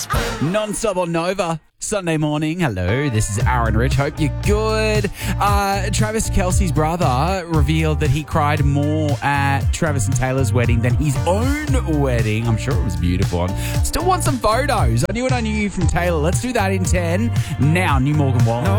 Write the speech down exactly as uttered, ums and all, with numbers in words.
Non-stop on Nova. Sunday morning. Hello, this is Aaron Rich. Hope you're good. Uh, Travis Kelce's brother revealed that he cried more at Travis and Taylor's wedding than his own wedding. I'm sure it was beautiful. Still want some photos. I knew what I knew from Taylor. Let's do that in ten. Now, New Morgan Wallen.